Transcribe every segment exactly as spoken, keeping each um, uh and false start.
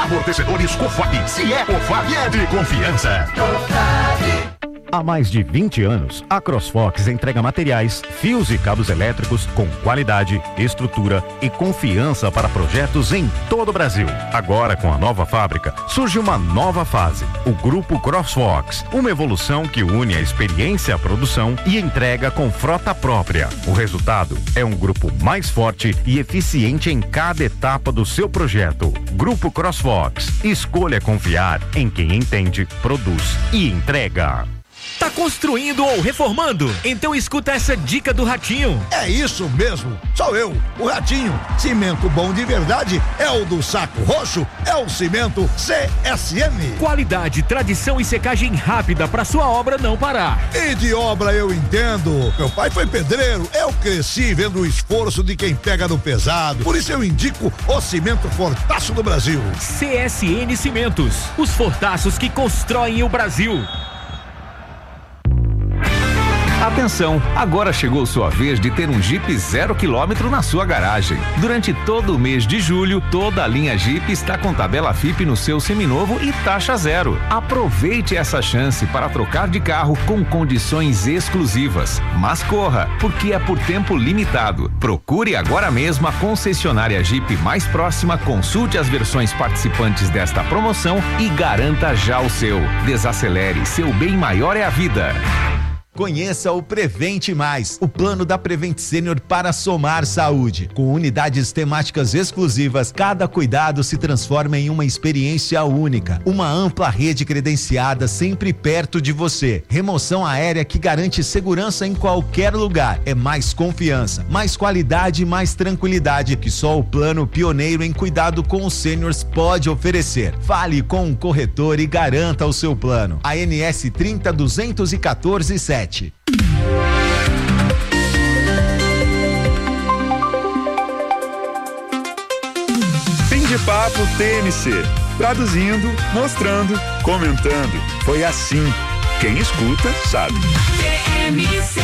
Amortecedores Cofag. Se é Cofag, é de confiança. Cofag. Há mais de vinte anos, a CrossFox entrega materiais, fios e cabos elétricos com qualidade, estrutura e confiança para projetos em todo o Brasil. Agora, com a nova fábrica, surge uma nova fase, o Grupo CrossFox, uma evolução que une a experiência à produção e entrega com frota própria. O resultado é um grupo mais forte e eficiente em cada etapa do seu projeto. Grupo CrossFox, escolha confiar em quem entende, produz e entrega. Tá construindo ou reformando? Então escuta essa dica do Ratinho. É isso mesmo, sou eu, o Ratinho. Cimento bom de verdade é o do Saco Roxo, é o cimento C S M. Qualidade, tradição e secagem rápida para sua obra não parar. E de obra eu entendo. Meu pai foi pedreiro, eu cresci vendo o esforço de quem pega no pesado. Por isso eu indico o cimento Fortaço do Brasil. C S N Cimentos, os fortaços que constroem o Brasil. Atenção, agora chegou sua vez de ter um Jeep zero quilômetro na sua garagem. Durante todo o mês de julho, toda a linha Jeep está com tabela F I P no seu seminovo e taxa zero. Aproveite essa chance para trocar de carro com condições exclusivas. Mas corra, porque é por tempo limitado. Procure agora mesmo a concessionária Jeep mais próxima, consulte as versões participantes desta promoção e garanta já o seu. Desacelere, seu bem maior é a vida. Conheça o Prevente Mais, o plano da Prevent Senior para somar saúde. Com unidades temáticas exclusivas, cada cuidado se transforma em uma experiência única. Uma ampla rede credenciada sempre perto de você. Remoção aérea que garante segurança em qualquer lugar. É mais confiança, mais qualidade e mais tranquilidade que só o plano pioneiro em cuidado com os sêniors pode oferecer. Fale com um corretor e garanta o seu plano. A N S trinta duzentos e quatorze sete. Fim de papo T M C. Traduzindo, mostrando, comentando. Foi assim. Quem escuta sabe. T M C.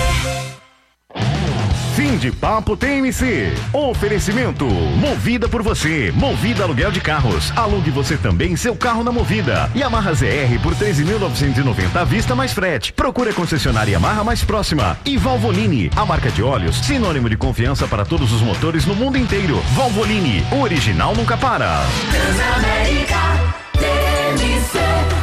Fim de papo T M C. Oferecimento Movida por você. Movida Aluguel de Carros. Alugue você também seu carro na Movida. Yamaha Z R por treze mil novecentos e noventa à vista mais frete. Procure a concessionária Yamaha mais próxima. E Valvoline, a marca de óleos, sinônimo de confiança para todos os motores no mundo inteiro. Valvoline, o original nunca para. Transamérica T M C.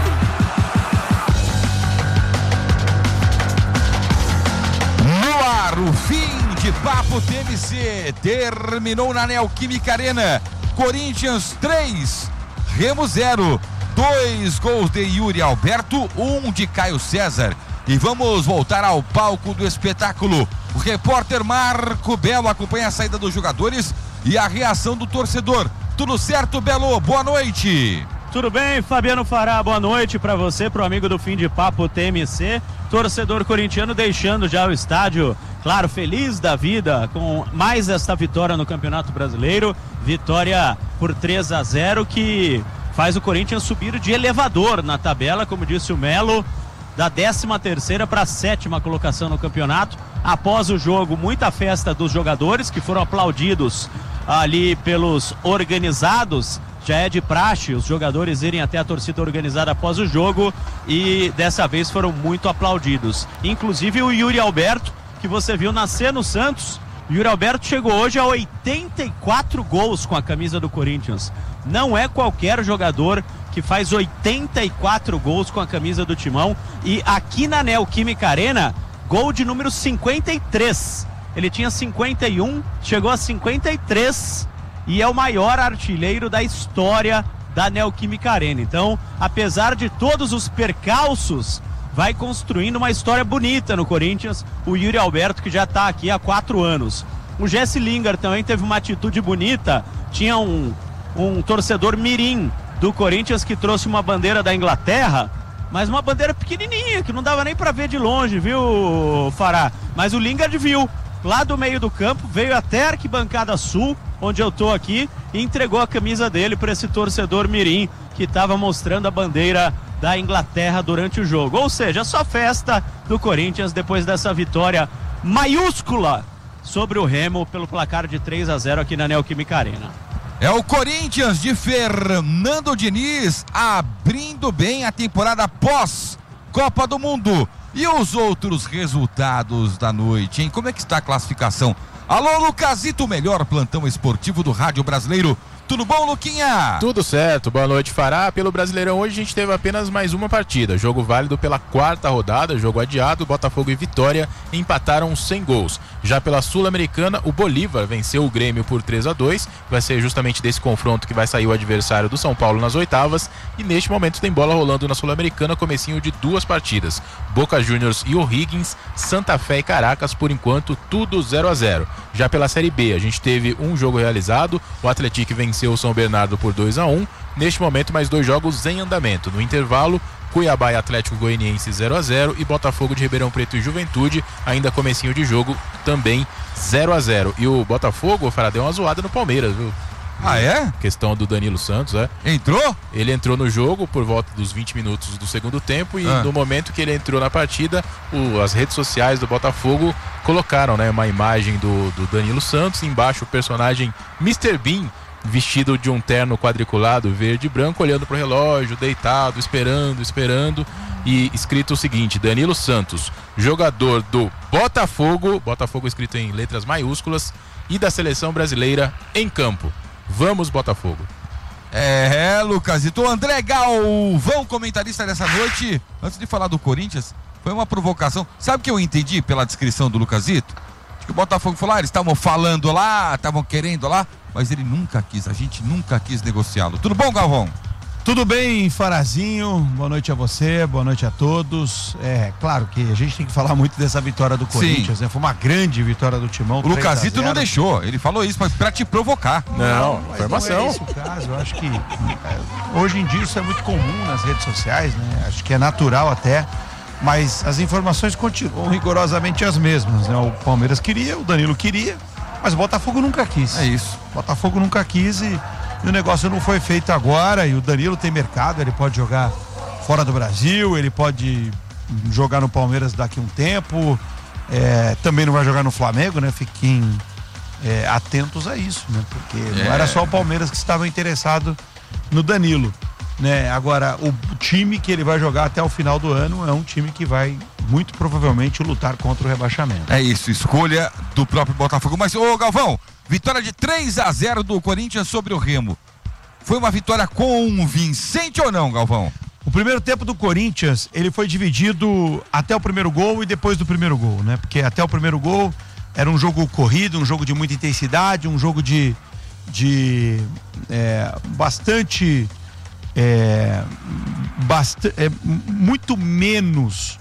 No ar, o fim de papo T M C terminou na Neoquímica Arena. Corinthians três, Remo zero. Dois gols de Yuri Alberto, um de Caio César. E vamos voltar ao palco do espetáculo. O repórter Marco Belo acompanha a saída dos jogadores e a reação do torcedor. Tudo certo, Belo? Boa noite. Tudo bem, Fabiano Fará, boa noite para você, pro amigo do Fim de Papo T M C, torcedor corintiano deixando já o estádio, claro, feliz da vida com mais esta vitória no Campeonato Brasileiro, vitória por três a zero que faz o Corinthians subir de elevador na tabela, como disse o Melo, da décima terceira para a sétima colocação no campeonato. Após o jogo, muita festa dos jogadores que foram aplaudidos ali pelos organizados. Já é de praxe os jogadores irem até a torcida organizada após o jogo e dessa vez foram muito aplaudidos. Inclusive o Yuri Alberto, que você viu nascer no Santos. O Yuri Alberto chegou hoje a oitenta e quatro gols com a camisa do Corinthians. Não é qualquer jogador que faz oitenta e quatro gols com a camisa do Timão. E aqui na Neoquímica Arena, gol de número cinquenta e três. Ele tinha cinquenta e um, chegou a cinquenta e três e é o maior artilheiro da história da Neoquímica Arena. Então, apesar de todos os percalços, vai construindo uma história bonita no Corinthians, o Yuri Alberto, que já está aqui há quatro anos. O Jesse Lingard também teve uma atitude bonita, tinha um, um torcedor mirim do Corinthians que trouxe uma bandeira da Inglaterra, mas uma bandeira pequenininha, que não dava nem para ver de longe, viu, Fará? Mas o Lingard viu, lá do meio do campo, veio até a arquibancada sul, onde eu tô aqui, e entregou a camisa dele para esse torcedor mirim que estava mostrando a bandeira da Inglaterra durante o jogo. Ou seja, só festa do Corinthians depois dessa vitória maiúscula sobre o Remo pelo placar de três a zero aqui na Neoquímica Arena. É o Corinthians de Fernando Diniz abrindo bem a temporada pós Copa do Mundo. E os outros resultados da noite, hein? Como é que está a classificação? Alô, Lucasito, o melhor plantão esportivo do rádio brasileiro. Tudo bom, Luquinha? Tudo certo, boa noite, Fará. Pelo Brasileirão hoje a gente teve apenas mais uma partida, jogo válido pela quarta rodada, jogo adiado, Botafogo e Vitória empataram sem gols. Já pela Sul-Americana, o Bolívar venceu o Grêmio por três a dois, vai ser justamente desse confronto que vai sair o adversário do São Paulo nas oitavas, e neste momento tem bola rolando na Sul-Americana, comecinho de duas partidas, Boca Juniors e O'Higgins, Santa Fé e Caracas, por enquanto tudo zero a zero. Já pela Série B, a gente teve um jogo realizado, o Atlético venceu o São Bernardo por dois a um. Neste momento, mais dois jogos em andamento. No intervalo, Cuiabá e Atlético Goianiense zero a zero e Botafogo de Ribeirão Preto e Juventude, ainda comecinho de jogo, também zero a zero. E o Botafogo, o Fará, deu uma zoada no Palmeiras, viu? Ah, é? Questão do Danilo Santos, é. Entrou? Ele entrou no jogo por volta dos vinte minutos do segundo tempo e ah. no momento que ele entrou na partida, o, as redes sociais do Botafogo colocaram, né, uma imagem do, do Danilo Santos, embaixo o personagem mister Bean, vestido de um terno quadriculado verde e branco, olhando pro relógio, deitado, esperando, esperando, e escrito o seguinte: Danilo Santos, jogador do Botafogo, Botafogo escrito em letras maiúsculas, e da seleção brasileira em campo. Vamos, Botafogo. É, Lucasito. O André Galvão, comentarista dessa noite, antes de falar do Corinthians, foi uma provocação. Sabe o que eu entendi pela descrição do Lucasito? Acho que o Botafogo falou, ah, eles estavam falando lá, estavam querendo lá, mas ele nunca quis, a gente nunca quis negociá-lo. Tudo bom, Galvão? Tudo bem, Farazinho, boa noite a você, boa noite a todos. É claro que a gente tem que falar muito dessa vitória do Corinthians, né? Foi uma grande vitória do Timão. O Lucasito não deixou, ele falou isso pra te provocar. Não, não informação. Não é esse o caso, eu acho que é, hoje em dia isso é muito comum nas redes sociais, né? Acho que é natural até, mas as informações continuam rigorosamente as mesmas, né? O Palmeiras queria, o Danilo queria, mas o Botafogo nunca quis. É isso. O Botafogo nunca quis e E o negócio não foi feito agora, e o Danilo tem mercado, ele pode jogar fora do Brasil, ele pode jogar no Palmeiras daqui a um tempo, é, também não vai jogar no Flamengo, né? Fiquem é, atentos a isso, né? Porque é. não era só o Palmeiras que estava interessado no Danilo, né? Agora, o time que ele vai jogar até o final do ano é um time que vai muito provavelmente lutar contra o rebaixamento. É isso, escolha do próprio Botafogo. Mas, ô Galvão, vitória de três a zero do Corinthians sobre o Remo. Foi uma vitória convincente ou não, Galvão? O primeiro tempo do Corinthians, ele foi dividido até o primeiro gol e depois do primeiro gol, né? Porque até o primeiro gol era um jogo corrido, um jogo de muita intensidade, um jogo de, de é, bastante, é, bast- é, muito menos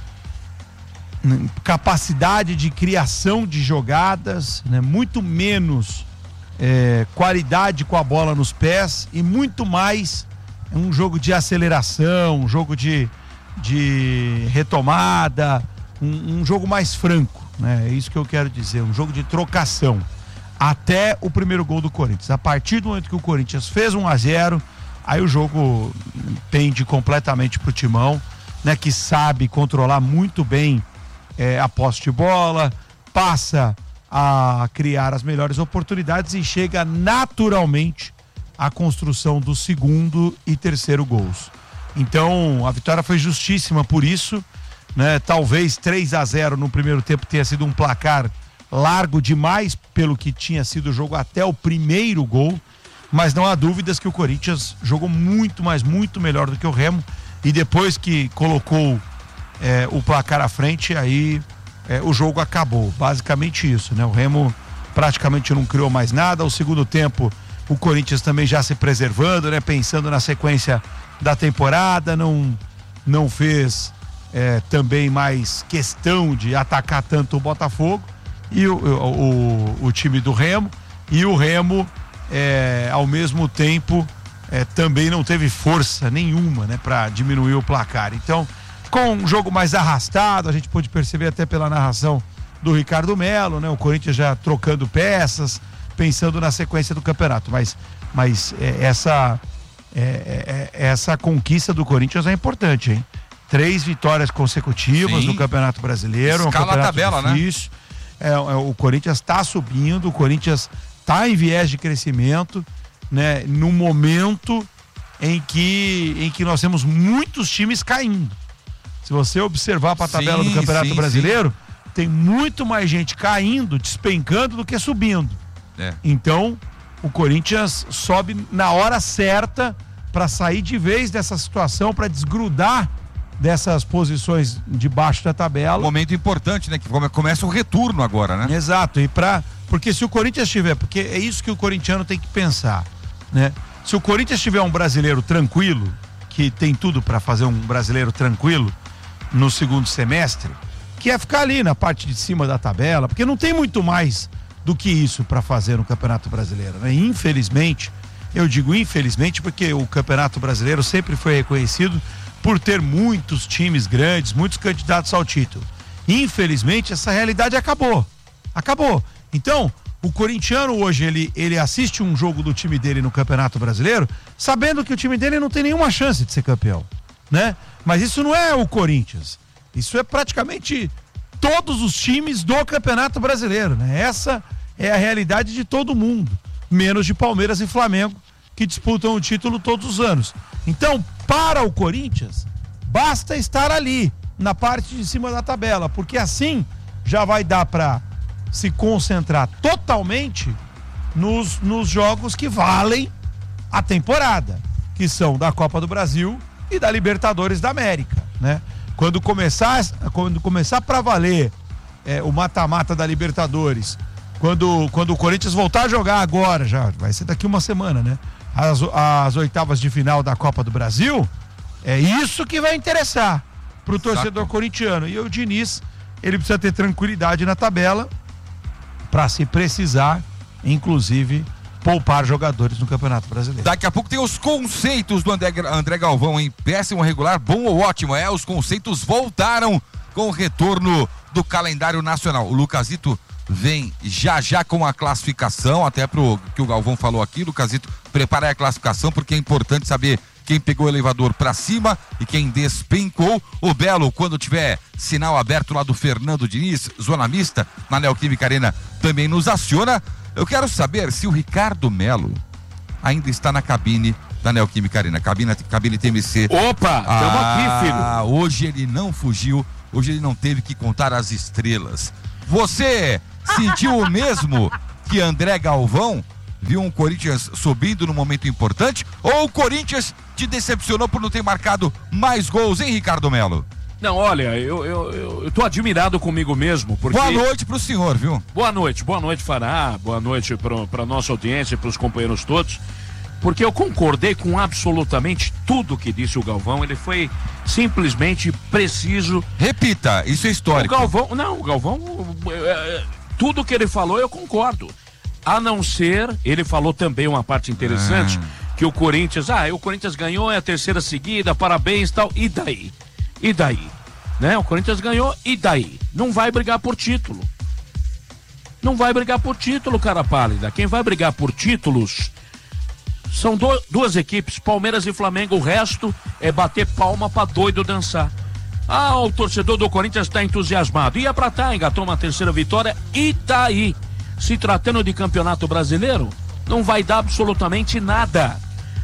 capacidade de criação de jogadas, né? Muito menos é, qualidade com a bola nos pés e muito mais um jogo de aceleração, um jogo de, de retomada, um, um jogo mais franco, né? É isso que eu quero dizer, um jogo de trocação até o primeiro gol do Corinthians. A partir do momento que o Corinthians fez um a zero, aí o jogo pende completamente pro Timão, né? Que sabe controlar muito bem É, a posse de bola, passa a criar as melhores oportunidades e chega naturalmente à construção do segundo e terceiro gols. Então a vitória foi justíssima por isso, né? Talvez três a zero no primeiro tempo tenha sido um placar largo demais pelo que tinha sido o jogo até o primeiro gol, mas não há dúvidas que o Corinthians jogou muito, mas muito melhor do que o Remo, e depois que colocou É, o placar à frente, aí é, o jogo acabou, basicamente isso, né? O Remo praticamente não criou mais nada. O segundo tempo, o Corinthians também já se preservando, né? Pensando na sequência da temporada, não, não fez é, também mais questão de atacar tanto o Botafogo e o, o, o, o time do Remo, e o Remo é, ao mesmo tempo é, também não teve força nenhuma, né? Para diminuir o placar. Então, com um jogo mais arrastado, a gente pôde perceber até pela narração do Ricardo Melo, né? O Corinthians já trocando peças, pensando na sequência do campeonato, mas, mas é, essa, é, é, essa conquista do Corinthians é importante, hein? Três vitórias consecutivas Sim. no Campeonato Brasileiro. Escala um campeonato a tabela, difícil. né? É, é, o Corinthians está subindo, o Corinthians está em viés de crescimento né, no momento em que, em que nós temos muitos times caindo. Se você observar para a tabela sim, do Campeonato sim, Brasileiro, sim. tem muito mais gente caindo, despencando do que subindo. É. Então, o Corinthians sobe na hora certa para sair de vez dessa situação, para desgrudar dessas posições de baixo da tabela. Um momento importante, né? Que começa o retorno agora, né? Exato, e para porque se o Corinthians tiver, porque é isso que o corintiano tem que pensar, né? Se o Corinthians tiver um brasileiro tranquilo, que tem tudo para fazer um brasileiro tranquilo no segundo semestre, que é ficar ali na parte de cima da tabela, porque não tem muito mais do que isso para fazer no Campeonato Brasileiro, né? Infelizmente, eu digo infelizmente porque o Campeonato Brasileiro sempre foi reconhecido por ter muitos times grandes, muitos candidatos ao título. Infelizmente, essa realidade acabou. Acabou. Então, o corintiano hoje, ele, ele assiste um jogo do time dele no Campeonato Brasileiro, sabendo que o time dele não tem nenhuma chance de ser campeão, né? Mas isso não é o Corinthians. Isso é praticamente todos os times do Campeonato Brasileiro, né? Essa é a realidade de todo mundo, menos de Palmeiras e Flamengo, que disputam o título todos os anos. Então, para o Corinthians, basta estar ali, na parte de cima da tabela, porque assim já vai dar para se concentrar totalmente nos, nos jogos que valem a temporada, que são da Copa do Brasil e da Libertadores da América, né? Quando começar, quando começar para valer é, o mata-mata da Libertadores, quando, quando o Corinthians voltar a jogar agora, já vai ser daqui uma semana, né? As, as oitavas de final da Copa do Brasil, é isso que vai interessar pro torcedor Exato. Corintiano. E o Diniz, ele precisa ter tranquilidade na tabela para, se precisar, inclusive, poupar jogadores no Campeonato Brasileiro. Daqui a pouco tem os conceitos do André, André Galvão, em péssimo, regular, bom ou ótimo. É, os conceitos voltaram com o retorno do calendário nacional. O Lucasito vem já já com a classificação, até pro que o Galvão falou aqui. Lucasito, prepara a classificação, porque é importante saber quem pegou o elevador para cima e quem despencou. O Belo, quando tiver sinal aberto lá do Fernando Diniz, zona mista, na Neoquímica Arena, também nos aciona. Eu quero saber se o Ricardo Melo ainda está na cabine da Neoquímica Arena, cabine, cabine T M C. Opa, estamos ah, aqui, filho. Hoje ele não fugiu, hoje ele não teve que contar as estrelas. Você sentiu o mesmo que André Galvão? Viu um Corinthians subindo no momento importante? Ou o Corinthians te decepcionou por não ter marcado mais gols, hein, Ricardo Melo? Não, olha, eu, eu, eu, eu tô admirado comigo mesmo, porque... Boa noite pro senhor, viu? Boa noite, boa noite, Fará, boa noite pra, pra nossa audiência, pros companheiros todos, porque eu concordei com absolutamente tudo que disse o Galvão. Ele foi simplesmente preciso. Repita, isso é histórico. O Galvão, não, o Galvão, tudo que ele falou eu concordo. A não ser, ele falou também uma parte interessante, ah. que o Corinthians, ah, o Corinthians ganhou, é a terceira seguida, parabéns e tal, e daí? E daí? Né? O Corinthians ganhou, e daí? Não vai brigar por título. Não vai brigar por título, cara pálida. Quem vai brigar por títulos são do, duas equipes, Palmeiras e Flamengo. O resto é bater palma pra doido dançar. Ah, o torcedor do Corinthians tá entusiasmado. Ia pra tá, engatou uma terceira vitória, e daí? Se tratando de Campeonato Brasileiro, não vai dar absolutamente nada.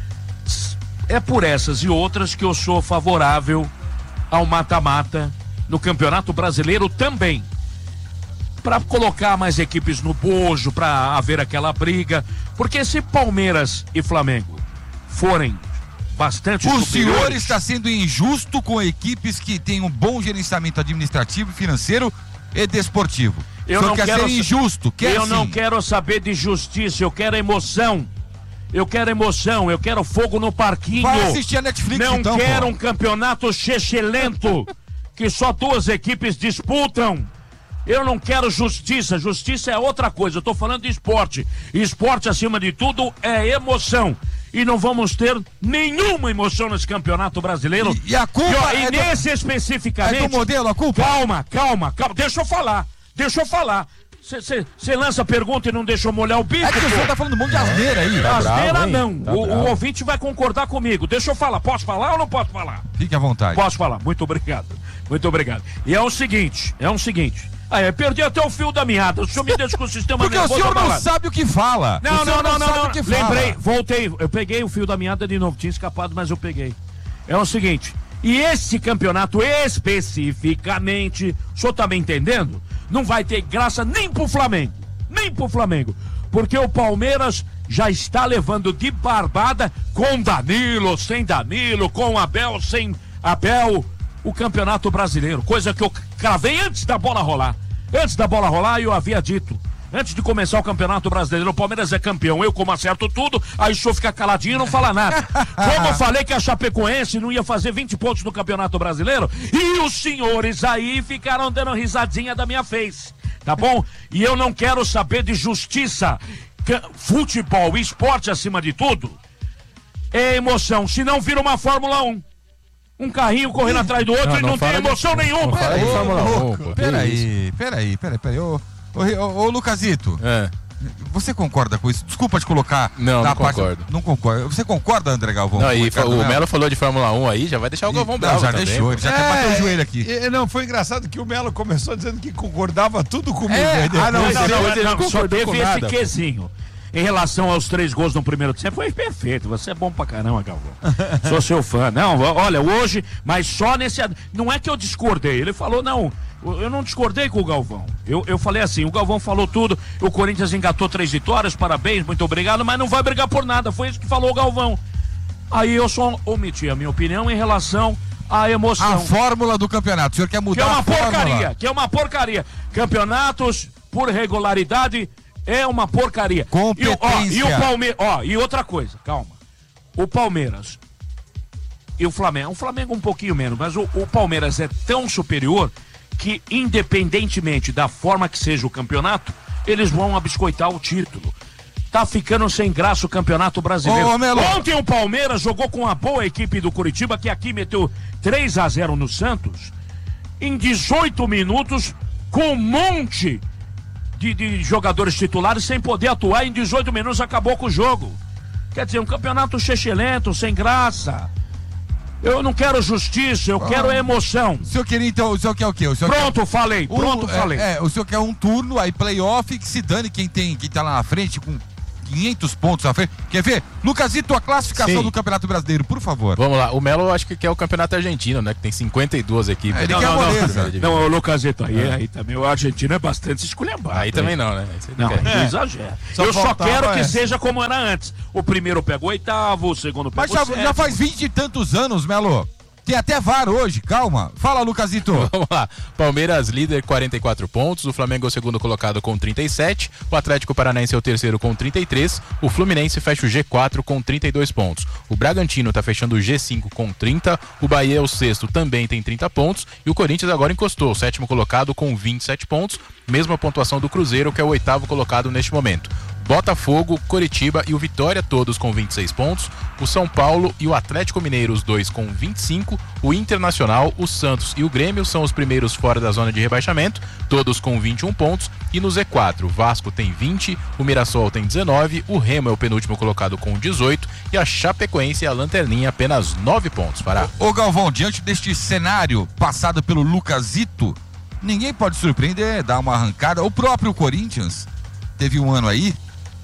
É por essas e outras que eu sou favorável ao mata-mata no Campeonato Brasileiro também. Para colocar mais equipes no bojo, para haver aquela briga. Porque se Palmeiras e Flamengo forem bastante o superiores... senhor está sendo injusto com equipes que têm um bom gerenciamento administrativo, financeiro e desportivo. Eu não quer quero ser injusto, quer Eu sim. não quero saber de justiça, eu quero emoção. Eu quero emoção, eu quero fogo no parquinho. Vai assistir a Netflix, não então, quero pô. um campeonato chechelento que só duas equipes disputam. Eu não quero justiça, justiça é outra coisa. Eu tô falando de esporte. Esporte, acima de tudo, é emoção. E não vamos ter nenhuma emoção nesse Campeonato Brasileiro. E, e a culpa e, é e nesse do, especificamente... É do modelo, a culpa? Calma, calma, calma. Deixa eu falar. Deixa eu falar. Você lança pergunta e não deixa eu molhar o bico. É que o senhor tá falando um monte de asneira aí. Tá asneira bravo, não. tá o, o ouvinte vai concordar comigo. Deixa eu falar. Posso falar ou não posso falar? Fique à vontade. Posso falar. Muito obrigado. Muito obrigado. E é o seguinte, é o seguinte. Aí, perdi até o fio da meada. O senhor me deixa com o sistema Porque nervoso o senhor não abalado. sabe o que fala. Não, o não, não, não, não. não. Lembrei, voltei. Eu peguei o fio da meada de novo. Tinha escapado, mas eu peguei. É o seguinte, e esse campeonato especificamente, o senhor tá me entendendo? Não vai ter graça nem pro Flamengo. Nem pro Flamengo. Porque o Palmeiras já está levando de barbada com Danilo, sem Danilo, com Abel, sem Abel, o Campeonato Brasileiro. Coisa que eu cravei antes da bola rolar. Antes da bola rolar, eu havia dito. Antes de começar o Campeonato Brasileiro, o Palmeiras é campeão. Eu, como acerto tudo, aí o senhor fica caladinho e não fala nada. Como eu falei que a Chapecoense não ia fazer vinte pontos no Campeonato Brasileiro, e os senhores aí ficaram dando risadinha da minha face. Tá bom? E eu não quero saber de justiça. Futebol, esporte acima de tudo, é emoção. Se não vira uma Fórmula um. Um carrinho correndo atrás do outro não, e não, não tem emoção de, nenhuma. Peraí, peraí, peraí, peraí. Ô, ô, ô, ô Lucasito, é. Você concorda com isso? Desculpa te colocar não, na não parte... concordo. Não concorda. Você concorda, André Galvão? Não, e o Melo? Melo falou de Fórmula um aí, já vai deixar o Galvão bravo. Já também, deixou, ele já é, até bateu o joelho aqui. É, não, foi engraçado que o Melo começou dizendo que concordava tudo comigo. É, depois, ah, não, não, não, ele não, não só teve esse nada, quesinho. Em relação aos três gols no primeiro tempo, foi perfeito. Você é bom pra caramba, Galvão. Sou seu fã. Não, olha, hoje, mas só nesse... Não é que eu discordei. Ele falou, não, eu não discordei com o Galvão. Eu, eu falei assim, o Galvão falou tudo, o Corinthians engatou três vitórias, parabéns, muito obrigado, mas não vai brigar por nada. Foi isso que falou o Galvão. Aí eu só omiti a minha opinião em relação à emoção. A fórmula do campeonato. O senhor quer mudar a fórmula? Que é uma porcaria. porcaria, que é uma porcaria. Campeonatos por regularidade... É uma porcaria. Competência. E o, ó, e o Palmeiras, ó, e outra coisa, calma. O Palmeiras e o Flamengo, o Flamengo um pouquinho menos, mas o, o Palmeiras é tão superior que, independentemente da forma que seja o campeonato, eles vão abiscoitar o título. Tá ficando sem graça o Campeonato Brasileiro. Ô, Melo. Ontem o Palmeiras jogou com a boa equipe do Curitiba, que aqui meteu três a zero no Santos, em dezoito minutos, com um monte De, de jogadores titulares sem poder atuar. Em dezoito minutos acabou com o jogo. Quer dizer, um campeonato chechelento, sem graça. Eu não quero justiça, eu ah, quero emoção. O senhor queria então, o senhor quer o quê? O senhor pronto, quer... falei, pronto, o, falei. É, é, o senhor quer um turno, aí playoff, que se dane quem tem, quem tá lá na frente com quinhentos pontos na frente. Quer ver? Lucasito, a classificação Sim. do Campeonato Brasileiro, por favor. Vamos lá, o Melo acho que quer o Campeonato Argentino, né? Que tem cinquenta e duas equipes. É, ele não, quer não, moleza. Não, não, o Lucasito aí, é. aí também, o argentino é bastante esculhambado. Aí também não, né? Não, não é. exagera. Só Eu só quero que essa. seja como era antes. O primeiro pegou o oitavo, o segundo pegou Mas já, o sétimo. já faz vinte e tantos anos, Melo. Tem até V A R hoje, calma. Fala, Lucasito. Vamos lá. Palmeiras líder, quarenta e quatro pontos. O Flamengo é o segundo colocado com trinta e sete. O Atlético Paranaense é o terceiro com trinta e três. O Fluminense fecha o G quatro com trinta e dois pontos. O Bragantino tá fechando o G cinco com trinta. O Bahia é o sexto, também tem trinta pontos. E o Corinthians agora encostou, o sétimo colocado com vinte e sete pontos. Mesma pontuação do Cruzeiro, que é o oitavo colocado neste momento. Botafogo, Coritiba e o Vitória, todos com vinte e seis pontos. O São Paulo e o Atlético Mineiro, os dois com vinte e cinco. O Internacional, o Santos e o Grêmio são os primeiros fora da zona de rebaixamento, todos com vinte e um pontos. E no Z quatro, o Vasco tem vinte, o Mirassol tem dezenove, o Remo é o penúltimo colocado com dezoito e a Chapecoense é a lanterninha, apenas nove pontos. Fará. Ô Galvão, diante deste cenário passado pelo Lucasito, ninguém pode surpreender, dar uma arrancada. O próprio Corinthians teve um ano aí,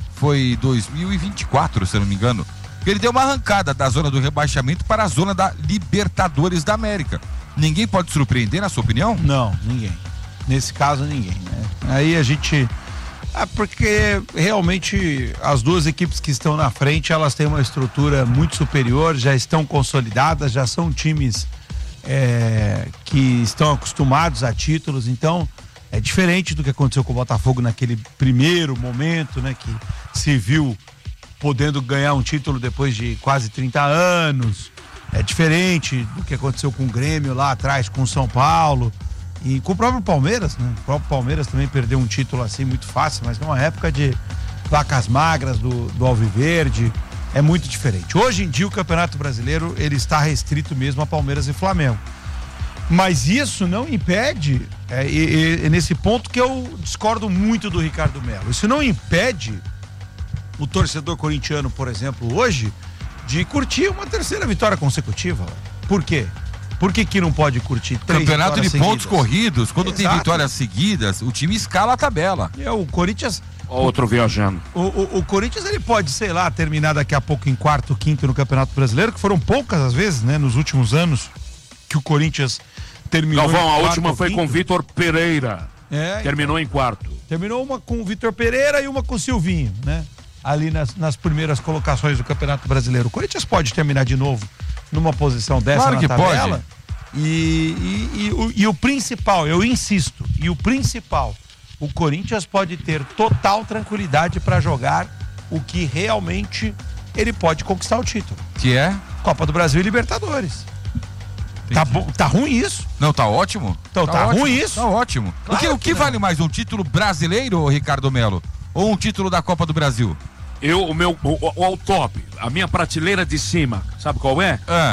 foi dois mil e vinte e quatro, se eu não me engano, que ele deu uma arrancada da zona do rebaixamento para a zona da Libertadores da América. Ninguém pode surpreender, na sua opinião? Não, ninguém. Nesse caso, ninguém, né? Aí a gente... Ah, porque realmente as duas equipes que estão na frente, elas têm uma estrutura muito superior, já estão consolidadas, já são times é, que estão acostumados a títulos, então é diferente do que aconteceu com o Botafogo naquele primeiro momento, né? Que se viu podendo ganhar um título depois de quase trinta anos. É diferente do que aconteceu com o Grêmio lá atrás, com o São Paulo e com o próprio Palmeiras, né? O próprio Palmeiras também perdeu um título assim muito fácil, mas numa época de vacas magras do, do Alviverde. É muito diferente. Hoje em dia o Campeonato Brasileiro ele está restrito mesmo a Palmeiras e Flamengo. Mas isso não impede, é, é, é nesse ponto que eu discordo muito do Ricardo Melo. Isso não impede o torcedor corintiano, por exemplo, hoje, de curtir uma terceira vitória consecutiva. Por quê? Por que que não pode curtir? Três Campeonato de vitórias pontos seguidas. corridos, quando tem Exato. vitórias seguidas, o time escala a tabela. É, o Corinthians... Outro viajando. O, o, o Corinthians, ele pode, sei lá, terminar daqui a pouco em quarto, quinto no Campeonato Brasileiro, que foram poucas as vezes, né, nos últimos anos, que o Corinthians terminou Galvão, em a quarto última ou foi quinto. com Vitor Pereira. É, Terminou em quarto. Terminou uma com o Vitor Pereira e uma com o Silvinho, né? Ali nas, nas primeiras colocações do Campeonato Brasileiro. O Corinthians pode terminar de novo numa posição dessa Claro na que tabela. pode. E, e, e, o, e o principal, eu insisto, e o principal, o Corinthians pode ter total tranquilidade para jogar o que realmente ele pode conquistar o título. Que é? Copa do Brasil e Libertadores. Tá, bom, tá ruim isso? Não, tá ótimo. Então tá, ótimo, ruim isso? Tá ótimo. Claro o que, o que que não. vale mais, um título brasileiro, Ricardo Melo? Ou um título da Copa do Brasil? Eu, o meu, o, o, o top, a minha prateleira de cima, sabe qual é? Ah.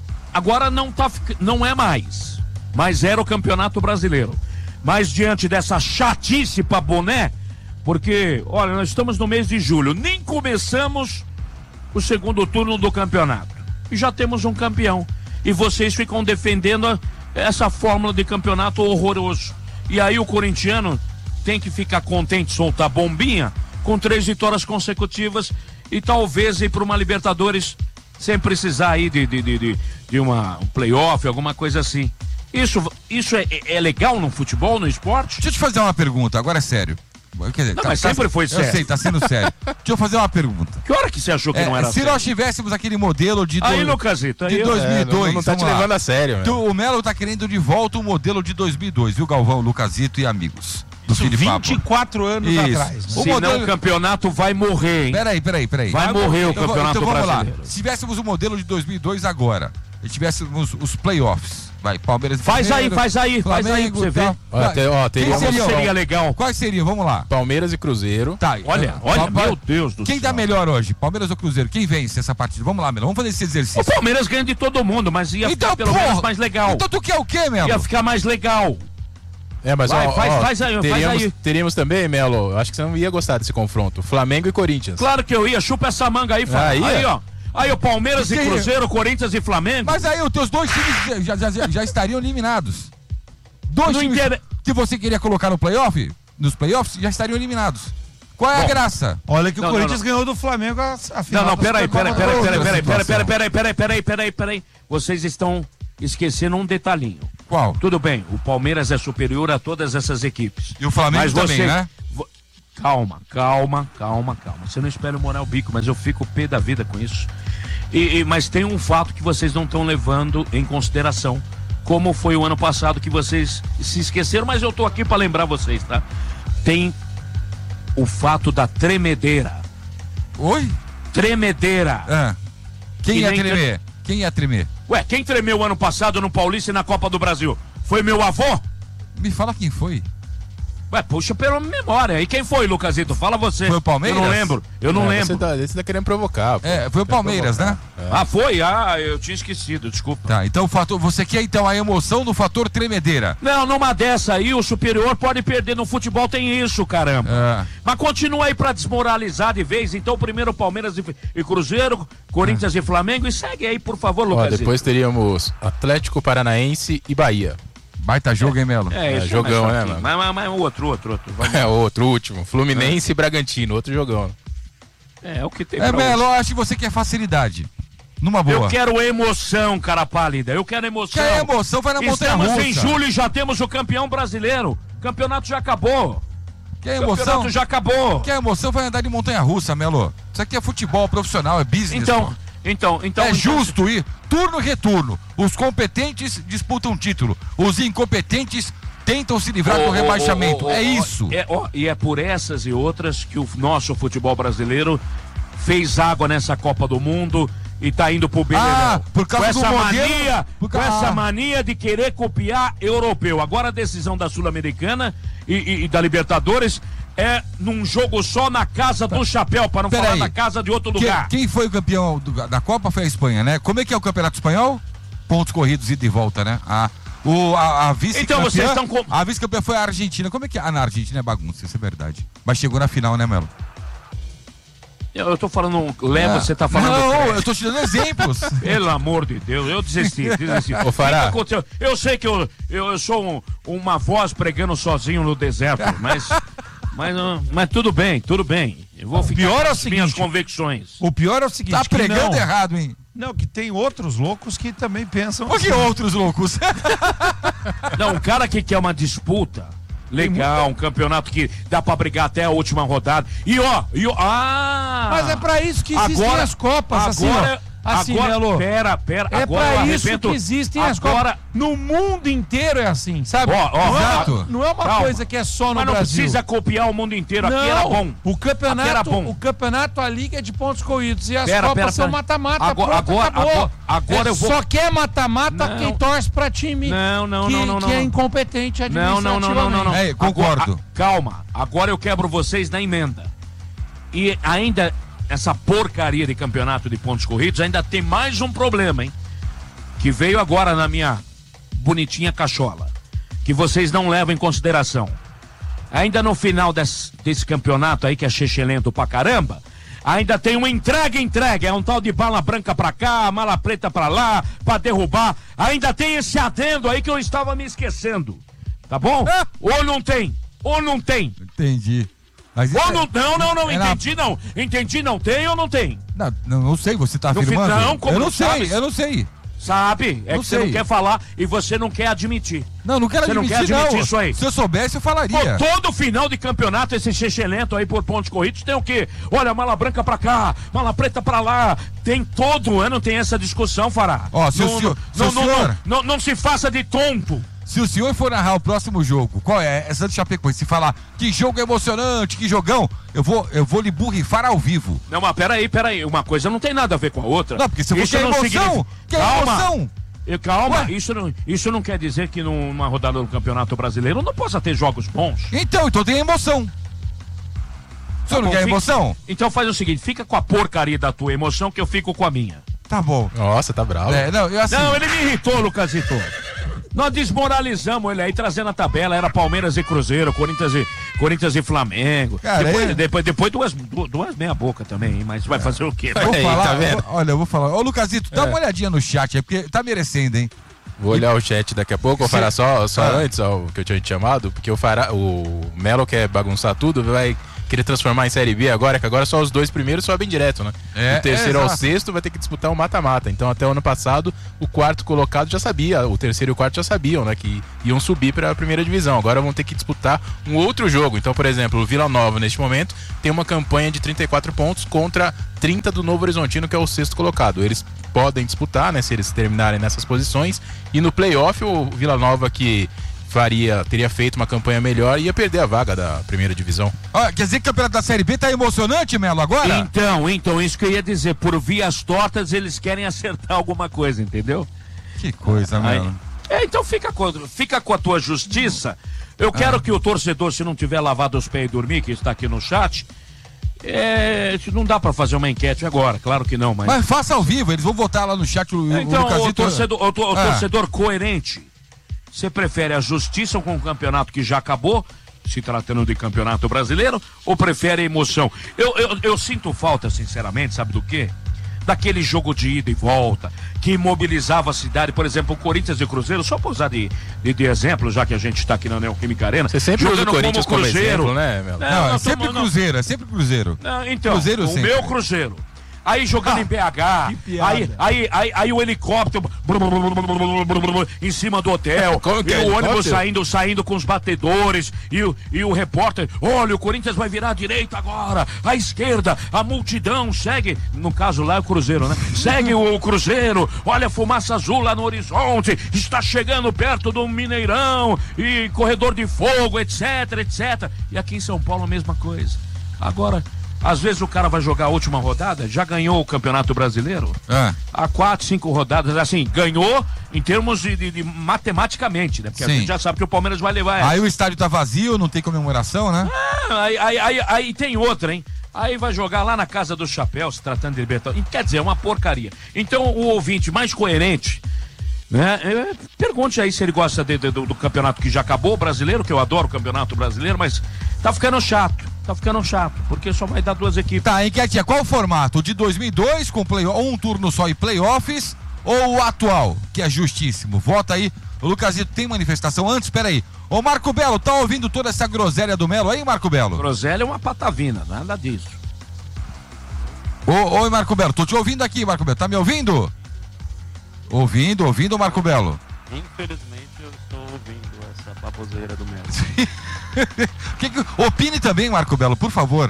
Agora não tá, fic- não é mais, mas era o Campeonato Brasileiro. Mas diante dessa chatice pra boné, porque, olha, nós estamos no mês de julho, nem começamos o segundo turno do campeonato. E já temos um campeão. E vocês ficam defendendo a- essa fórmula de campeonato horroroso. E aí o corintiano tem que ficar contente, soltar bombinha, com três vitórias consecutivas e talvez ir para uma Libertadores sem precisar aí de, de, de, de, de uma, um playoff, alguma coisa assim. Isso, isso é, é legal no futebol, no esporte? Deixa eu te fazer uma pergunta, agora é sério. Quer dizer, Não, tá- mas tá- sempre foi Eu sério. sei, tá sendo sério. Deixa eu fazer uma pergunta. Que hora que você achou que É, não era se sério? nós tivéssemos aquele modelo de, Aí, dois- Lucasito, aí de eu- dois mil e dois, É, não- não tá te vamos lá. levando a sério, né? Tu- o Melo tá querendo de volta o modelo de dois mil e dois, viu, Galvão, Lucasito e amigos do Isso, Fim de Papo. vinte e quatro anos Isso. atrás. Né? O Senão modelo- o campeonato vai morrer, hein? Peraí, peraí, peraí. Vai morrer o Então, Campeonato então vamos Brasileiro. lá. Se tivéssemos o modelo de dois mil e dois agora, e tivéssemos os playoffs, vai, Palmeiras e Faz aí, Cruzeiro, faz aí, faz aí pra Flamengo você e tal. ver. Ó, te- ó, Quem teríamos- seriam? Seria legal. Quais seriam? Vamos lá. Palmeiras e Cruzeiro. Tá, Olha, então, olha, pa- pa- meu Deus do Quem céu. tá melhor hoje? Palmeiras ou Cruzeiro? Quem vence essa partida? Vamos lá, Melo. Vamos fazer esse O exercício. Palmeiras ganha de todo mundo, mas ia Então, ficar pelo porra, menos mais legal. Então tu quer o quê, Melo? Ia ficar mais legal. É, mas Vai, ó, faz- ó, faz aí, faz teríamos, aí. teríamos também, Melo, eu acho que você não ia gostar desse confronto. Flamengo e Corinthians. Claro que eu ia, chupa essa manga aí, Fábio. Aí, Aí, ó. Aí o Palmeiras e Quem- Cruzeiro, Corinthians e Flamengo. Mas aí os teus dois times já, já, já, já estariam eliminados. Dois Não times inter- que você queria colocar no playoff, nos playoffs, já estariam eliminados. Qual é a Bom, graça? Olha que Não, o não, Corinthians não. ganhou do Flamengo a, a Não, final não, da peraí, peraí, Supercopa peraí, da peraí, Outra peraí, peraí, situação. peraí, peraí, peraí, peraí, peraí. Vocês estão esquecendo um detalhinho. Qual? Tudo bem, o Palmeiras é superior a todas essas equipes. E o Flamengo Mas também, você- né? vo- Calma, calma, calma, calma. Você não espera o morar o bico, mas eu fico pé da vida com isso. E, e- mas tem um fato que vocês não estão levando em consideração, como foi o ano passado que vocês se esqueceram, mas eu tô aqui para lembrar vocês, tá? Tem o fato da tremedeira. Oi? Tremedeira. Ah. Quem Que ia nem tremer? Quem ia tremer? Ué, quem tremeu ano passado no Paulista e na Copa do Brasil? Foi meu avô? Me fala quem foi. Ué, puxa pela memória. E quem foi, Lucasito? Fala você. Foi o Palmeiras? Eu não lembro. Eu não É, lembro. Você tá, você tá querendo provocar. pô. É, foi o Palmeiras, né? Ah, foi? Ah, eu tinha esquecido, desculpa. Tá, então o fator, você quer então a emoção do fator tremedeira. Não, numa dessa aí, o superior pode perder. No futebol tem isso, caramba. É. Mas continua aí pra desmoralizar de vez. Então, primeiro Palmeiras e, e Cruzeiro, Corinthians e Flamengo. E segue aí, por favor, Ó, Lucasito. depois teríamos Atlético Paranaense e Bahia. Baita jogo, hein, Melo? É, É, isso jogão, mais né, fraquinho. mano? Mas, mas, mas outro, outro, outro. Vamos. É outro, último. Fluminense e Bragantino, outro jogão. É, é o que tem É, pra Melo, hoje. eu acho que você quer facilidade. Numa boa. Eu quero emoção, cara pálida. Eu quero emoção. Quer emoção, vai na Estamos montanha-russa. em julho e já temos o campeão brasileiro. O campeonato já acabou. Quer O emoção? campeonato já acabou. Quer emoção, vai andar de montanha-russa, Melo. Isso aqui é futebol profissional, é business. Então, pô. então, então. é então- justo ir turno e retorno. Os competentes disputam título. Os incompetentes tentam se livrar Ô, do ô, rebaixamento. ô, ô, é ô, isso. é, ó, e é por essas e outras que o nosso futebol brasileiro fez água nessa Copa do Mundo e tá indo pro Beleléu. Ah, por causa com essa do modelo- mania, por com ca- essa Ah. mania de querer copiar europeu. Agora a decisão da Sul-Americana e, e- e da Libertadores é num jogo só na casa do chapéu, para não Pera falar aí. da casa de outro Quem, lugar. quem foi o campeão do- da Copa foi a Espanha, né? Como é que é o Campeonato Espanhol? Pontos corridos, ida e volta, né? A, o, a, a vice-campeã. Então, vocês estão com- A vice-campeã foi a Argentina. Como é que é? Ah, na Argentina é bagunça, isso é verdade. Mas chegou na final, né, Melo? Eu, eu tô falando, leva, Ah, você tá falando. não, crédito. eu tô te dando exemplos. Pelo amor de Deus, eu desisti, desisti. Ô, Fará. O que aconteceu? Eu sei que eu, eu, eu sou um- uma voz pregando sozinho no deserto, mas, mas, não- mas tudo bem, tudo bem. Eu vou ficar pior com é o as minhas seguinte, convicções. O pior é o seguinte, Tá que pregando não- errado, hein? Não, que tem outros loucos que também pensam Por que assim. outros loucos? Não, um cara que quer uma disputa legal, um campeonato que dá pra brigar até a última rodada. E ó, e ó, ah! Mas é pra isso que existem agora, as Copas, assim, agora, ó. Assim, agora, Melo. pera, pera, É agora eu pra isso arrebento- que existem as agora, Copas. No mundo inteiro é assim, sabe? Ó, ó, não, é, exato. não é uma Calma. coisa que é só no Mas não Brasil. precisa copiar o mundo inteiro, aqui Não, era bom. O Aqui era campeonato, bom. o campeonato, a liga é de pontos corridos e as Pera, Copas pera, são pera. mata-mata. Agora- pronto, agora- acabou. agora- agora É eu vou- Só quer mata-mata Não. quem torce pra time Não, não, que, não, não, que não. é incompetente Não, administrativamente. não, não, não, não, não. É, concordo. Agora, a- calma, agora eu quebro vocês na emenda. E ainda, essa porcaria de campeonato de pontos corridos, ainda tem mais um problema, hein? Que veio agora na minha bonitinha cachola. Que vocês não levam em consideração. Ainda no final desse, desse campeonato aí, que é xexelento pra caramba, ainda tem uma entrega-entrega. É um tal de bala branca pra cá, mala preta pra lá, pra derrubar. Ainda tem esse adendo aí que eu estava me esquecendo. Tá bom? Ou não tem? Ou não tem? Entendi. Mas Ou isso não, é- não, não, não, é na- entendi não. Entendi não, tem ou não tem? Não, não, não sei, você tá No afirmando? final, como eu não não sei, sabe? eu não sei. Sabe? É Não que você não sei. quer falar e você não quer admitir. Não, não quero Você não admitir, quer admitir não. isso aí. Se eu soubesse, eu falaria. Pô, todo final de campeonato, esse xexelento aí por pontos corridos tem o quê? Olha, mala branca pra cá, mala preta pra lá. Tem todo ano, tem essa discussão, Fará. Ó, se o não, senhor- não, se o não, senhor- não, não, não se faça de tonto. Se o senhor for narrar o próximo jogo, qual é? É Santos Chapecoense. Se falar que jogo emocionante, que jogão, eu vou, eu vou lhe borrifar ao vivo. Não, mas peraí, peraí. Uma coisa não tem nada a ver com a outra. Não, porque se você Isso quer não emoção, significa- quer Calma. emoção. E calma, Ué? isso não, isso não quer dizer que numa rodada do Campeonato Brasileiro não possa ter jogos bons. Então, então tem emoção. O senhor não bom, quer fica- emoção? Então faz o seguinte, fica com a porcaria da tua emoção que eu fico com a minha. Tá bom. Nossa, tá bravo. É, não, eu assim. Não, ele me irritou, Lucasito. Nós desmoralizamos ele aí, trazendo a tabela. Era Palmeiras e Cruzeiro, Corinthians e, Corinthians e Flamengo. Cara, depois, é- depois, depois duas, du- duas meia boca também, hein? Mas vai fazer o quê? Vou Aí, falar, tá vendo? vou- olha, eu vou falar. Ô, Lucasito, dá É. uma olhadinha no chat aí, porque tá merecendo, hein? Vou olhar o chat daqui a pouco, vou Cê- falar só, só Ah. antes, ó, o que eu tinha te chamado, porque o, Fará, o Melo quer bagunçar tudo, vai querer transformar em Série B agora, que agora só os dois primeiros sobem direto, né? É, o terceiro é, ao exato. sexto vai ter que disputar um mata-mata. Então até o ano passado, o quarto colocado já sabia, o terceiro e o quarto já sabiam, né? Que iam subir para a primeira divisão. Agora vão ter que disputar um outro jogo. Então, por exemplo, o Vila Nova, neste momento, tem uma campanha de trinta e quatro pontos contra trinta do Novo Horizontino, que é o sexto colocado. Eles podem disputar, né? Se eles terminarem nessas posições. E no playoff, o Vila Nova, que faria, teria feito uma campanha melhor, ia perder a vaga da primeira divisão. Ó, quer dizer que o campeonato da Série B tá emocionante, Melo, agora? Então, então, isso que eu ia dizer. Por vias tortas, eles querem acertar alguma coisa, entendeu? Que coisa, Aí- Melo. É, então fica com, fica com a tua justiça. Eu Ah. quero que o torcedor, se não tiver lavado os pés e dormir, que está aqui no chat, é, não dá pra fazer uma enquete agora, claro que não, mas... Mas faça ao vivo, eles vão votar lá no chat. O, o então, o Lucasito- torcedor, o, to- o Ah. torcedor coerente, você prefere a justiça com o campeonato que já acabou, se tratando de campeonato brasileiro, ou prefere a emoção? Eu, eu, eu sinto falta, sinceramente, sabe do quê? Daquele jogo de ida e volta, que imobilizava a cidade, por exemplo, o Corinthians e o Cruzeiro, só por usar de, de, de exemplo, já que a gente está aqui na Neoquímica Arena. Você sempre usa o Corinthians como exemplo, né, Melo? Não, é nós sempre tamo- não- Cruzeiro, é sempre Cruzeiro. não, então, Cruzeiro o sempre. meu Cruzeiro. Aí jogando em B H, piada. aí, aí, aí, aí o helicóptero em cima do hotel, Como que e é o ônibus helicóptero? saindo, saindo com os batedores, e, o- e o repórter, olha, o Corinthians vai virar à direita agora, à esquerda, a multidão segue, no caso lá é o Cruzeiro, né? Segue o Cruzeiro, olha a fumaça azul lá no horizonte, está chegando perto do Mineirão, e corredor de fogo, etc, etcétera. E aqui em São Paulo a mesma coisa. Agora, às vezes o cara vai jogar a última rodada, já ganhou o Campeonato Brasileiro, Ah, há quatro, cinco rodadas, assim, ganhou em termos de, de- de matematicamente, né? Porque a Sim. gente já sabe que o Palmeiras vai levar essa. aí o estádio tá vazio, não tem comemoração, né? Ah, Aí, aí, aí, aí tem outra, hein? Aí vai jogar lá na Casa do Chapéu, se tratando de Libertadores. Quer dizer, é uma porcaria. Então, o ouvinte mais coerente, né? é, Pergunte aí se ele gosta de- de- do, do campeonato que já acabou, o brasileiro, que eu adoro o campeonato brasileiro, mas tá ficando chato. tá ficando chato, porque só vai dar duas equipes. Tá, enquete, qual o formato? O de dois mil e dois, com play, um turno só e playoffs, ou o atual, que é justíssimo? Vota aí. O Lucasito tem manifestação antes? Espera aí. Ô Marco Belo, tá ouvindo toda essa groselha do Melo aí, Marco Belo? Groselha é uma patavina, nada disso. Ô, oi, Marco Belo, tô te ouvindo aqui, Marco Belo, tá me ouvindo? Ouvindo, ouvindo, Marco Belo? Infelizmente eu estou ouvindo essa baboseira do Melo. que que, opine também, Marco Belo, por favor.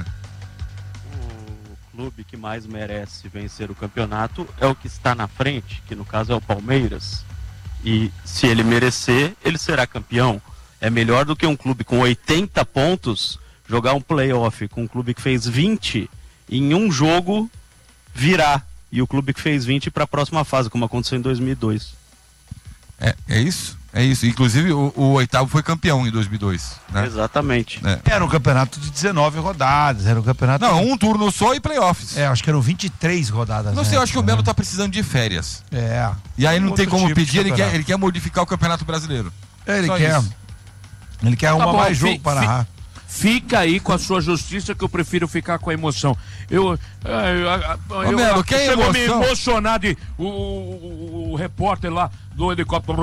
O clube que mais merece vencer o campeonato é o que está na frente, que no caso é o Palmeiras. E se ele merecer, ele será campeão. É melhor do que um clube com oitenta pontos jogar um playoff com um clube que fez vinte em um jogo virar. E o clube que fez vinte para a próxima fase, como aconteceu em dois mil e dois. É, é isso, é isso. Inclusive o, o oitavo foi campeão em dois mil e dois, né? Exatamente. É. Era um campeonato de dezenove rodadas, era um campeonato... Não, um turno só e playoffs. É, acho que eram vinte e três rodadas. Não sei, eu acho que o Melo tá precisando de férias. É. E aí não Outro tem como tipo de pedir, ele quer, campeonato. ele quer modificar o Campeonato Brasileiro. É, ele Só quer. isso. Ele quer arrumar Tá bom, mais jogo fi- para fi- narrar. Fica aí com a sua justiça, que eu prefiro ficar com a emoção. Eu, eu, eu, eu, Melo, que chego a me emoção? emocionar de o, o, o repórter lá do helicóptero.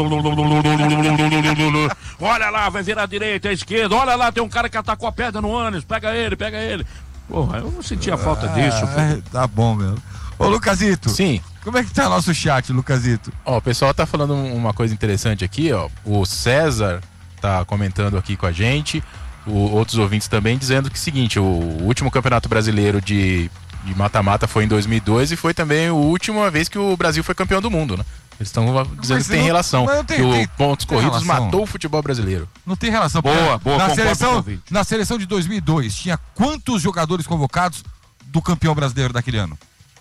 Olha lá, vai virar a direita, a esquerda. Olha lá, tem um cara que atacou a pedra no ânus. Pega ele, pega ele. Porra, eu não sentia falta disso. Ah, tá bom, Melo. Ô, Lucasito. Sim. Como é que tá nosso chat, Lucasito? Ó, o pessoal tá falando uma coisa interessante aqui, ó. O César tá comentando aqui com a gente. O, outros ouvintes também dizendo que é o seguinte, o último campeonato brasileiro de de mata-mata foi em dois mil e dois e foi também a última vez que o Brasil foi campeão do mundo, né? Eles estão dizendo Mas que tem não- relação, mas não tem- que tem- o pontos tem corridos relação. matou o futebol brasileiro. Não tem relação. Boa, porque boa, na concordo com o seleção, ouvinte. na seleção de dois mil e dois, tinha quantos jogadores convocados do campeão brasileiro daquele ano?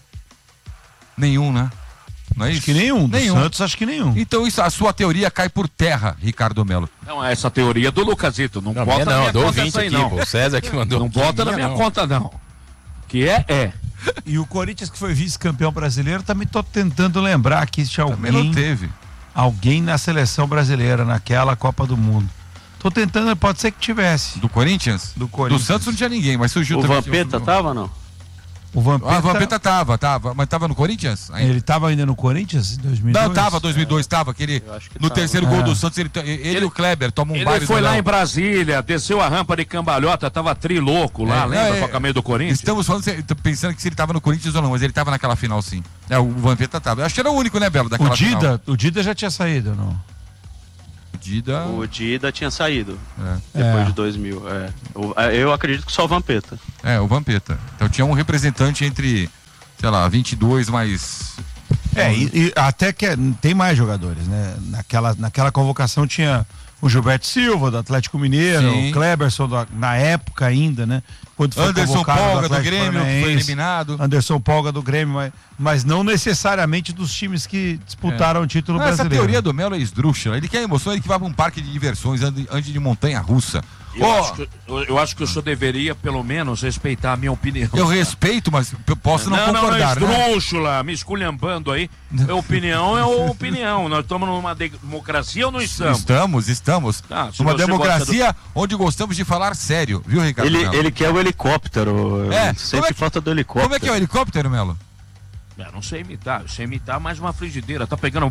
Nenhum, né? Não é Acho isso? que nenhum. Do Nenhum. Santos, acho que nenhum. Então isso, a sua teoria cai por terra, Ricardo Melo. Não, essa teoria do Lucasito. Não, Não, bota minha na não, minha do conta ouvinte essa aí, aqui, não. pô, o César que mandou Não aqui, bota na minha minha não. conta, não. Que é, é. E o Corinthians, que foi vice-campeão brasileiro, também tô tentando lembrar aqui se Também alguém não teve. alguém na seleção brasileira naquela Copa do Mundo. Tô tentando, pode ser que tivesse. Do Corinthians? Do Corinthians. Do Santos não tinha ninguém, mas surgiu O também. Vampeta tava ou não? O Vampeta, Ah, o Vampeta tava, tava. Mas tava no Corinthians? Ainda. ele tava ainda no Corinthians em dois mil e dois? Não, tava, dois mil e dois, tava. Aquele, Eu acho que no tava. terceiro gol É. do Santos, ele, ele, e o Kleber tomam um Ele baile foi do lá Léo. em Brasília, desceu a rampa de cambalhota, tava trilouco lá, É, lembra? não, é- Com a camisa do Corinthians. Estamos falando, se- tô pensando que se ele tava no Corinthians ou não, mas ele tava naquela final sim. É, o Vampeta tava. Eu acho que era o único, né, Belo, daquela O Dida, final. o Dida já tinha saído, não? O Dida. O Dida tinha saído É. depois É. de dois mil. É. Eu, eu acredito que só o Vampeta. É, o Vampeta. Então tinha um representante entre, sei lá, vinte e dois mais. É, e, e até que é- tem mais jogadores, né? Naquela, naquela convocação tinha o Gilberto Silva, do Atlético Mineiro, Sim. o Kleberson, do- na época ainda, né? Quando foi Anderson convocado Polga do Atlético Grêmio, que foi Paranaense, eliminado. Anderson Polga do Grêmio, mas, mas não necessariamente dos times que disputaram o título Não, essa brasileiro. teoria do Melo é esdrúxula. Ele quer emoção, ele que vai pra um parque de diversões, ande, ande de montanha russa. Eu, Ó, acho que, eu, eu acho que o senhor deveria, pelo menos, respeitar a minha opinião. eu respeito, mas eu posso não, não, concordar, não, não, né? esdrúxula, me esculhambando aí. É opinião, é opinião. Nós estamos numa democracia ou não estamos? Estamos, estamos. Ah, se Numa você democracia onde gostamos de falar sério, viu, Ricardo? Ele, Melo? ele quer o helicóptero. É, Sempre como é que- falta do helicóptero. Como é que é o helicóptero, Melo? Eu não sei imitar, eu sei imitar mais uma frigideira. Tá pegando.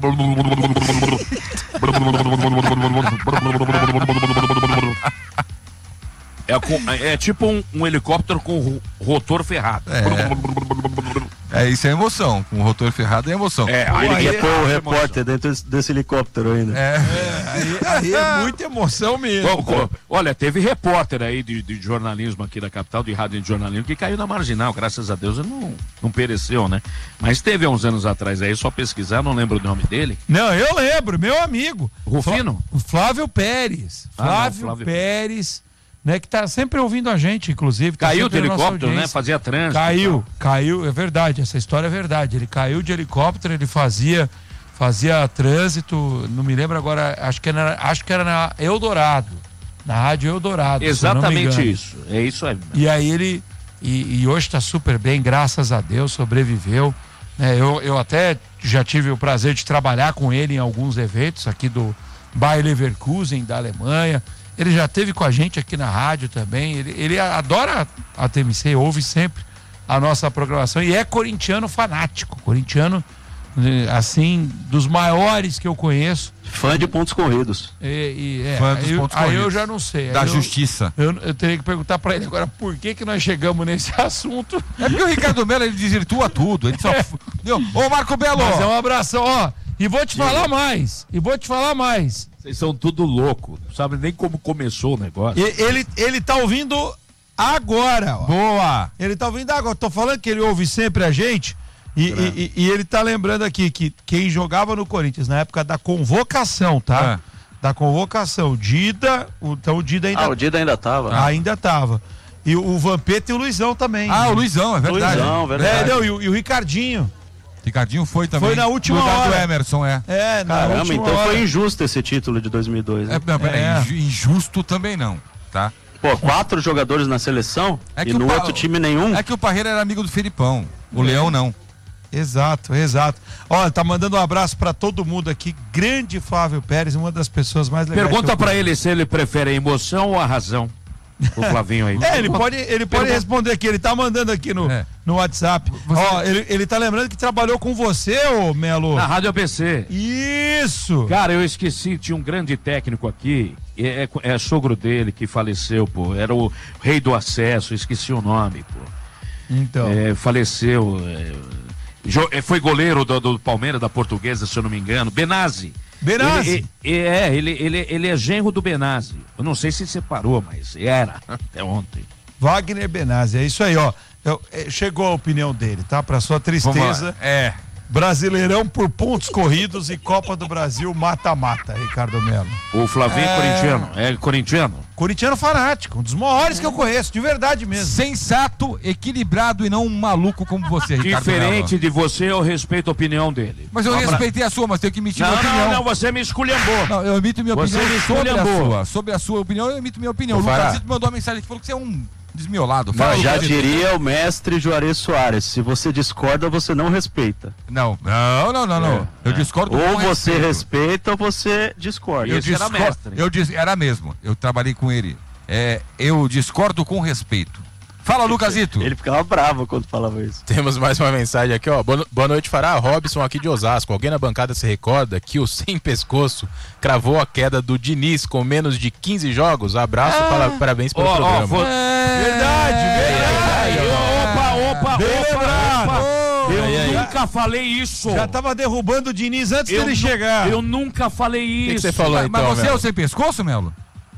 É, com- é tipo um, um helicóptero com ro- rotor ferrado. É, isso é emoção. Com o rotor ferrado é emoção. É, Aí ele aí quer é pôr o emoção. repórter dentro desse, desse helicóptero ainda. É. Aí, aí é muita emoção mesmo. Bom, co- olha, teve repórter aí de, de jornalismo aqui da capital, de rádio de jornalismo, que caiu na marginal, graças a Deus ele não, não pereceu, né? Mas teve há uns anos atrás aí, só pesquisar, não lembro o nome dele. Não, eu lembro, meu amigo. Rufino? O Flávio Pérez. Ah, não, Flávio, Flávio Pérez, né, que tá sempre ouvindo a gente, inclusive. tá Caiu de sempre na nossa helicóptero, né? audiência. Fazia trânsito. Caiu, caiu, é verdade, essa história é verdade. Ele caiu de helicóptero, ele fazia fazia trânsito, não me lembro agora, acho que era, acho que era na Eldorado, na Rádio Eldorado. se eu não me Exatamente engano. isso. É isso aí. E aí ele, e, e hoje está super bem, graças a Deus, sobreviveu. né? eu, eu até já tive o prazer de trabalhar com ele em alguns eventos aqui do Bayer Leverkusen, da Alemanha. Ele já esteve com a gente aqui na rádio também. Ele, ele adora a T M C, ouve sempre a nossa programação e é corintiano fanático. Corintiano, assim, dos maiores que eu conheço. Fã de pontos corridos. E, e, é, Fã dos aí, pontos aí corridos. eu já não sei. Da eu, justiça. Eu, eu teria que perguntar pra ele agora por que que nós chegamos nesse assunto. É porque o Ricardo Melo, ele desvirtua tudo. Ele só... Ô, Marco Belo! Mas é um abração, ó. E vou te falar mais. E vou te falar mais. Vocês são tudo louco. Não sabem nem como começou o negócio. E, ele, ele tá ouvindo agora. Ó. Boa! Ele tá ouvindo agora. Tô falando que ele ouve sempre a gente. E, e, e ele tá lembrando aqui que quem jogava no Corinthians na época da convocação, tá? É. Da convocação. Dida, o, então o Dida ainda... Ah, o Dida ainda tava. Ah. Ainda tava. E o, o Vampeta e o Luizão também. Ah, o Luizão, é verdade. Luizão, verdade. É, não, e, o, e o Ricardinho. Ricardinho foi também. Foi na última no lugar hora. do Emerson, é. É, na Caramba, última então hora. foi injusto esse título de dois mil e dois. Né? É, não, peraí, É. inju- injusto também não, tá? Pô, quatro jogadores na seleção É que e o no Pa- outro time nenhum. É que o Parreira era amigo do Felipão. O Leão não. Exato, exato. Olha, tá mandando um abraço pra todo mundo aqui. Grande Flávio Pérez, uma das pessoas mais legais. Pergunta que eu pra ele se ele prefere a emoção ou a razão. O Flavinho aí. É, ele pode, ele pode Pergunta. responder aqui, ele tá mandando aqui no, É. no WhatsApp. Ó, ele, ele tá lembrando que trabalhou com você, ô Melo. Na Rádio A B C. Isso! Cara, eu esqueci, tinha um grande técnico aqui, é, é, é sogro dele que faleceu, pô. Era o rei do acesso, esqueci o nome, pô. Então. É, faleceu. É, jo- é, foi goleiro do, do Palmeiras, da Portuguesa, se eu não me engano. Benazzi. Benazzi? Ele, é, é, ele, ele, ele é genro do Benazzi. Eu não sei se separou, mas era até ontem. Wagner Benazzi, é isso aí, ó. Eu- é, chegou a opinião dele, tá? Pra sua Vamos tristeza. lá. É. Brasileirão por pontos corridos e Copa do Brasil mata-mata, Ricardo Melo. O Flavinho É. corintiano. É corintiano? Corintiano fanático, um dos maiores que eu conheço, de verdade mesmo. Sensato, equilibrado e não um maluco como você, Ricardo Diferente Melo. de você, eu respeito a opinião dele. Mas eu Só pra- respeitei a sua, mas tenho que emitir Não, minha não, opinião. não, você me esculhambou. Não, eu emito minha Você opinião me sobre a esculhambou. sua. Sobre a sua opinião, eu emito minha opinião. O Ô, Fará. Lucasito mandou uma mensagem que falou que você é um desmiolado. Não, Fala, já Lucasito. diria o mestre Juarez Soares, se você discorda, você não respeita. Não, não, não, não, não. É, Eu discordo Ou com você respeito. respeita ou você discorda. Eu Esse era discordo. mestre. Eu dis... Era mesmo. Eu trabalhei com ele. É, eu discordo com respeito. Fala, Lucasito. Ele ficava bravo quando falava isso. Temos mais uma mensagem aqui, ó. Boa boa noite, Fará. Robson aqui de Osasco. Alguém na bancada se recorda que o Sem Pescoço cravou a queda do Diniz com menos de quinze jogos? Abraço, para- parabéns pelo Ó, ó, programa. vou- Verdade, verdade. Opa, opa, Bem opa, lembrado. opa. Eu Aí, aí. nunca falei isso. Já tava derrubando o Diniz antes eu dele nu- chegar. Eu nunca falei que isso. você falou? Mas, então, mas você Melo. é o sem pescoço, Melo?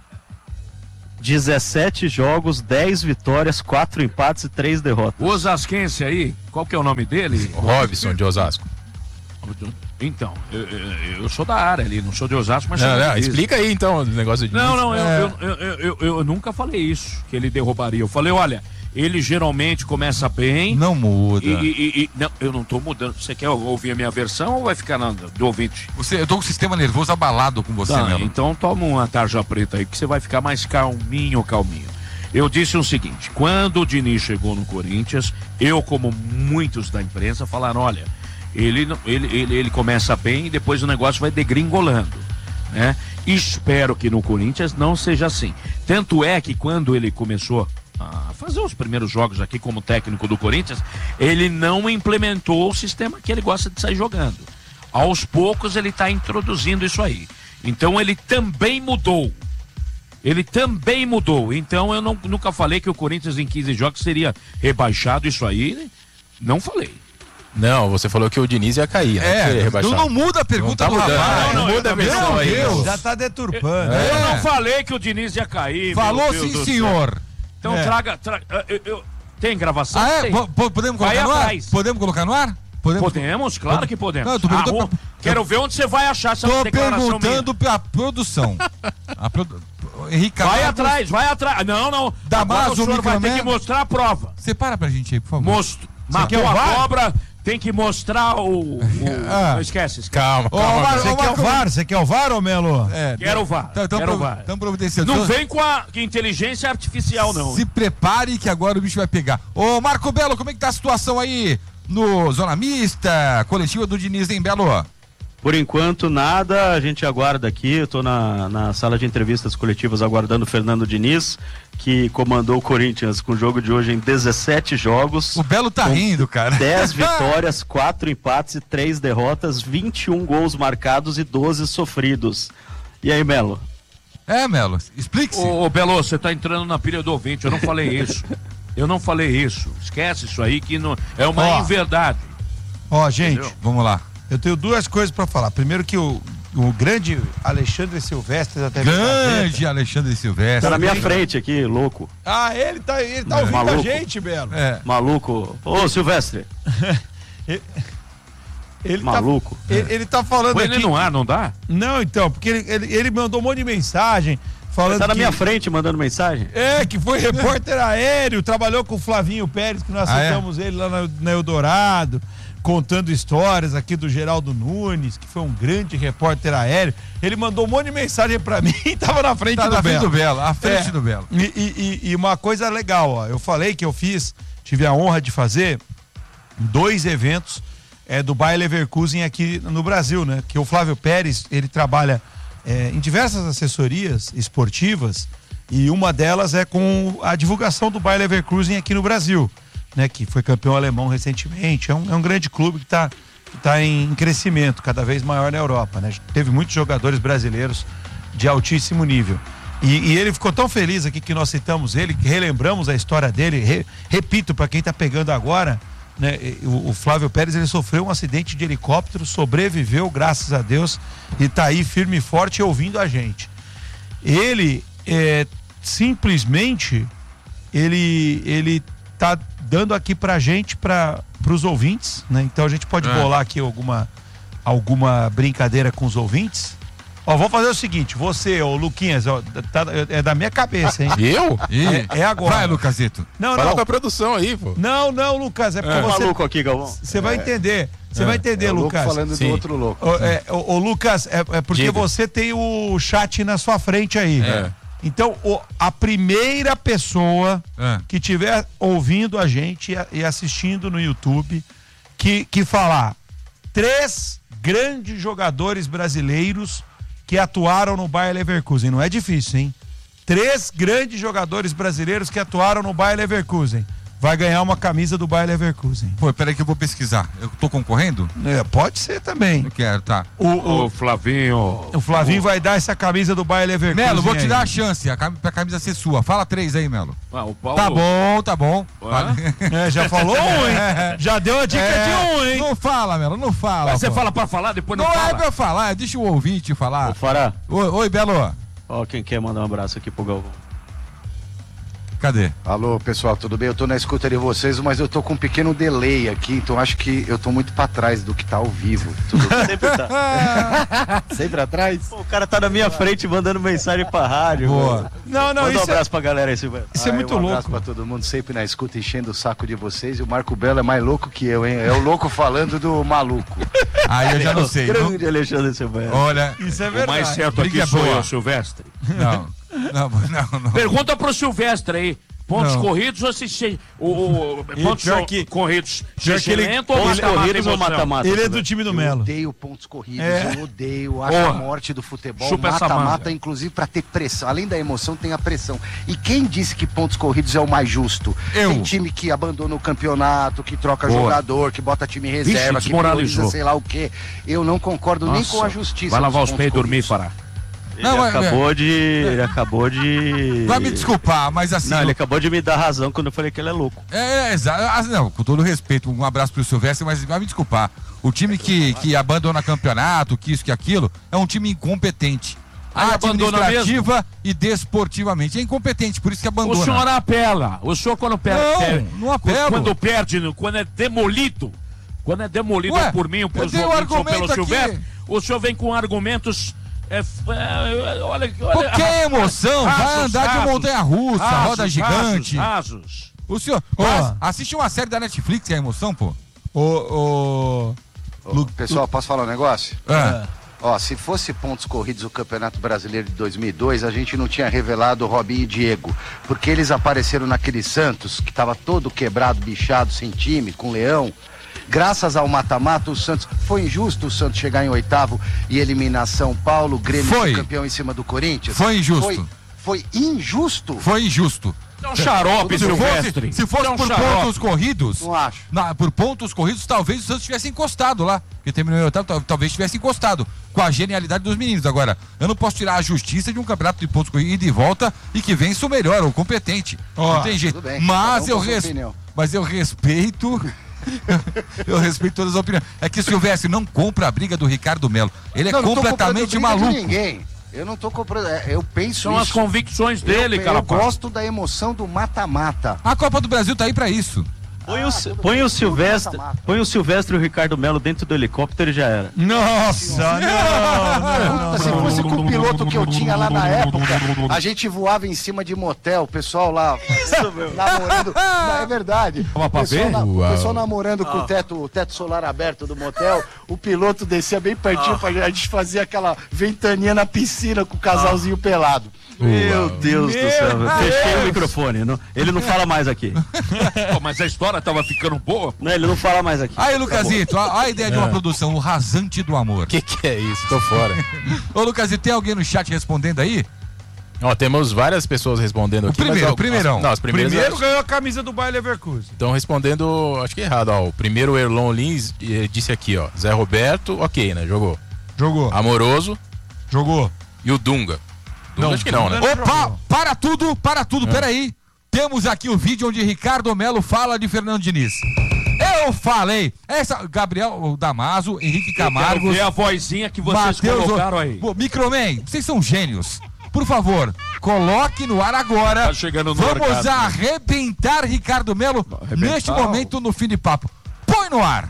dezessete jogos, dez vitórias, quatro empates e três derrotas. O Osasquense aí, qual que é o nome dele? Robson de Osasco. Então, eu, eu- eu sou da área ali, não sou de Osasco, mas Não, sou não, de Diniz. explica aí então o negócio de Não, não, eu, É. eu, eu, eu, eu- eu nunca falei isso, que ele derrubaria. Eu falei, olha, ele geralmente começa bem. Não muda. E, e- e- e- não, eu não tô mudando. Você quer ouvir a minha versão ou vai ficar na, do ouvinte? Você, eu tô com o sistema nervoso abalado com você, Tá, Melo. então toma uma tarja preta aí que você vai ficar mais calminho, calminho. Eu disse o seguinte, quando o Diniz chegou no Corinthians, eu, como muitos da imprensa, falaram, olha, ele, não- ele, ele, ele começa bem e depois o negócio vai degringolando, né? Espero que no Corinthians não seja assim. Tanto é que quando ele começou a fazer os primeiros jogos aqui como técnico do Corinthians, ele não implementou o sistema que ele gosta de sair jogando. Aos poucos ele está introduzindo isso aí. Então ele também mudou. Ele também mudou. Então eu não- nunca falei que o Corinthians em quinze jogos seria rebaixado, isso aí. Não falei. Não, você falou que o Diniz ia cair, né? É, Que ele ia rebaixar. não, não muda a pergunta Não tá do mudando, rapaz. não, não muda a versão aí. Deus, já tá deturpando. Eu É. não falei que o Diniz ia cair. Falou meu Deus sim, do céu. senhor. Então É. traga. traga eu- eu- tem gravação? Ah, é? Tem. Po- po- Podemos Vai colocar no ar? atrás. Podemos colocar no ar? Podemos? Podemos, claro que podemos. Não, eu tô perguntando Arru- pra- Quero ver onde você vai achar essa Tô declaração minha. perguntando pra produção. A produ... Henrique Vai Camargo, atrás, vai atrás. Não, não. Damaso, Agora o senhor vai ter Microman. que mostrar a prova. Separa pra gente aí, por favor. Mostro. Matou quer o a V A R? cobra, tem que mostrar o. o- Ah. Não esquece, esquece. Calma, Ô, calma. Mar- Você ô, quer o Marco- V A R? Você quer o V A R, ô Melo? É, Quero o V A R, Então, então quero o pro- V A R. então providenciando. Não Então, vem com a inteligência artificial, não. Se prepare que agora o bicho vai pegar. Ô, Marco Belo, como é que tá a situação aí no Zona Mista, coletiva do Diniz em Belo? Por enquanto, nada, a gente aguarda aqui. Eu tô na, na sala de entrevistas coletivas aguardando o Fernando Diniz, que comandou o Corinthians com o jogo de hoje em dezessete jogos. O Belo tá rindo, cara. dez vitórias, quatro empates e três derrotas, vinte e um gols marcados e doze sofridos. E aí, Melo? É, Melo, explique-se. Ô, ô Belo, você tá entrando na pilha do ouvinte, eu não falei isso. Eu não falei isso. Esquece isso aí que não, é uma Ó. inverdade. Ó, gente, Entendeu? Vamos lá. eu tenho duas coisas pra falar. Primeiro que o, o grande Alexandre Silvestre até Grande Alexandre Silvestre. Tá na minha frente aqui, louco. Ah, ele tá, ele tá É. ouvindo Maluco. a gente, Belo. É. Maluco. Ô, Silvestre. Ele Maluco. Tá, ele, ele tá falando Põe aqui... ele no ar, não dá? Não, então, porque ele, ele, ele mandou um monte de mensagem falando Tá na que... minha frente mandando mensagem? É, que foi repórter aéreo, trabalhou com o Flavinho Pérez, que nós Ah, é? citamos ele lá na, na Eldorado, contando histórias aqui do Geraldo Nunes, que foi um grande repórter aéreo. Ele mandou um monte de mensagem pra mim e tava na frente Tá do na frente Belo. do Belo, à frente É. do Belo. E, e- e- e uma coisa legal, ó, eu falei que eu fiz, tive a honra de fazer dois eventos é, do Bayer Leverkusen aqui no Brasil, né? Que o Flávio Pérez, ele trabalha é, em diversas assessorias esportivas e uma delas é com a divulgação do Bayer Leverkusen aqui no Brasil, né? Que foi campeão alemão recentemente, é um, é um grande clube que está tá em, em crescimento, cada vez maior na Europa, né? Teve muitos jogadores brasileiros de altíssimo nível. E, e ele ficou tão feliz aqui que nós citamos ele, que relembramos a história dele. Re- repito, para quem está pegando agora, né, o, o Flávio Pérez ele sofreu um acidente de helicóptero, sobreviveu, graças a Deus, e está aí firme e forte ouvindo a gente. Ele é, simplesmente ele ele tá dando aqui pra gente, para os ouvintes, né? Então a gente pode É. bolar aqui alguma, alguma brincadeira com os ouvintes. Ó, vamos fazer o seguinte, você, ô Luquinhas, ó, tá- é da minha cabeça, hein? Eu? É, é agora. Vai, Lucasito. Não, Fala não. com a produção aí, pô. Não, não, Lucas, é porque É. você... Maluco aqui, Galvão. Você vai entender, você vai entender, É o louco Lucas. falando Sim. do outro louco. Ô, é, ô, ô, Lucas, é, é porque Diga. você tem o chat na sua frente aí. É. Então, o- a primeira pessoa É. que estiver ouvindo a gente e a- e assistindo no YouTube, que, que falar três grandes jogadores brasileiros que atuaram no Bayer Leverkusen. Não é difícil, hein? Três grandes jogadores brasileiros que atuaram no Bayer Leverkusen. Vai ganhar uma camisa do Bayer Leverkusen. Pô, peraí que eu vou pesquisar. Eu tô concorrendo? É, pode ser também. Eu quero, tá. O, o, Ô, Flavinho. o Flavinho vai dar essa camisa do Bayer Leverkusen. Melo, vou te aí. dar a chance, a cam- pra camisa ser sua. Fala três aí, Melo. Ah, o Paulo. Tá bom, tá bom. Hã? Vale. É, já falou um, hein? Já deu a dica É, de um, hein? Não fala, Melo, não fala. Mas você pô. fala pra falar, depois não, Não é fala. pra falar, deixa o ouvinte falar. Ô, Fará, Oi, oi, Belo. ó, quem quer mandar um abraço aqui pro Galvão. Cadê? Alô, pessoal, tudo bem? Eu tô na escuta de vocês, mas eu tô com um pequeno delay aqui, então acho que eu tô muito pra trás do que tá ao vivo. Tudo bem? Sempre tá. Sempre atrás? Pô, o cara tá na minha frente mandando mensagem pra rádio. Boa. mano. Não, não, Manda um isso é, abraço pra galera aí, Silvestre. isso é Aí, muito um abraço louco. pra todo mundo, sempre na escuta, enchendo o saco de vocês. E o Marco Belo é mais louco que eu, hein? É o louco falando do maluco. Aí eu já não sei. Não- Grande Alexandre Silvestre. Olha, Isso é O mais verdade. certo Briga aqui sou boa. eu, Silvestre. não. Não, não, não. Pergunta pro Silvestre aí. Pontos Não. corridos ou se se- o, o, E pontos pior so- que- corridos pior se que ele- excelente ou Pontos mata-mata corridos ou emoção? mata-mata? Ele é do time do Eu Melo. odeio pontos corridos, É. eu odeio, acho Porra. a morte do futebol, Chupa essa mata-mata, manga. inclusive pra ter pressão. Além da emoção, tem a pressão. E quem disse que pontos corridos é o mais justo? Eu. Tem time que abandona o campeonato, que troca Boa. jogador, que bota time em reserva, Vixe, que prioriza desmoralizou. sei lá o quê. Eu não concordo nem Nossa, com a justiça. Vai lavar dos os pés e pontos dormir, corridos. Fará. Ele Não, mas- acabou de. Ele acabou de. Vai me desculpar, mas assim. Não, eu- ele acabou de me dar razão quando eu falei que ele é louco. É, é, exato. Ah, não, com todo respeito, um abraço pro Silvestre, mas vai me desculpar. O time que, que abandona campeonato, que isso, que aquilo, é um time incompetente. Ah, abandona Administrativa e desportivamente. É incompetente, por isso que abandona. O senhor apela. O senhor quando perde. Não, perde- não apelo. Quando perde, quando é demolido. Quando é demolido Ué, por mim ou por eu os dei um ouvintes ou pelo argumento aqui. Silvestre, o senhor vem com argumentos. É, f- é, olha, olha, Qualquer emoção, vai rasos, andar de rasos, montanha-russa, rasos, roda gigante. Rasos, rasos. O senhor, Ó. Mas assiste uma série da Netflix, é emoção, pô? O, o... Ô, pessoal, posso falar um negócio? É. Ó, se fosse pontos corridos o Campeonato Brasileiro de dois mil e dois, a gente não tinha revelado o Robinho e Diego, porque eles apareceram naquele Santos, que tava todo quebrado, bichado, sem time, com Leão, Graças ao mata-mata, o Santos, foi injusto o Santos chegar em oitavo e eliminar São Paulo, Grêmio foi. campeão em cima do Corinthians? Foi injusto. Foi, foi injusto? Foi injusto. É um xarope, se Silvestre. Fosse, se fosse é um por xarope. pontos corridos, não acho. Na, por pontos corridos, talvez o Santos tivesse encostado lá. Porque terminou em oitavo, talvez tivesse encostado. Com a genialidade dos meninos. Agora, eu não posso tirar a justiça de um campeonato de pontos corridos e de volta e que vença o melhor, o competente. Oh, não tem jeito. Bem, mas, eu res... opinião. mas eu respeito. Eu respeito todas as opiniões. É que o Silvestre não compra a briga do Ricardo Melo. Ele é não, não completamente maluco. De ninguém. Eu não tô comprando, eu penso São isso. as convicções dele, eu, cara. Eu gosto da emoção do mata-mata. A Copa do Brasil tá aí pra isso. Põe, ah, o, põe, o Silvestre, põe o Silvestre e o Ricardo Melo dentro do helicóptero e já era. Nossa, não, não, não, Se fosse com o piloto que eu tinha lá na época, a gente voava em cima de motel, o pessoal lá Isso, meu. namorando. Não, é verdade. O pessoal, na, o pessoal namorando com o teto, o teto solar aberto do motel, o piloto descia bem pertinho, pra, a gente fazia aquela ventania na piscina com o casalzinho pelado. Meu Deus Meu do céu, Deus. fechei o microfone. Não, ele não fala mais aqui. Pô, mas a história tava ficando boa. Não, ele não fala mais aqui. Aí, Lucasito, a, a ideia de uma é. produção, o rasante do amor. Que que é isso? Tô fora. Ô, Lucasito, tem alguém no chat respondendo aí? Ó, temos várias pessoas respondendo o aqui. Primeiro, mas, ó, o primeirão. As, não, as primeiras Primeiro as... ganhou a camisa do Bayer Leverkusen. Estão respondendo, acho que errado, ó. O primeiro Erlon Lins eh, disse aqui, ó. Zé Roberto, ok, né? Jogou. Jogou. Amoroso. Jogou. E o Dunga. Dunga Não, acho que não, né? Opa, para tudo, para tudo, É. peraí. Temos aqui o vídeo onde Ricardo Melo fala de Fernando Diniz. Eu falei, essa, Gabriel Damaso, Henrique Camargo. Eu quero ver a vozinha que vocês Mateus, colocaram aí. Pô, Microman, vocês são gênios. Por favor, coloque no ar agora. Tá chegando no Vamos orgasmo. arrebentar Ricardo Melo Arrebentar. neste momento no fim de papo. Põe no ar.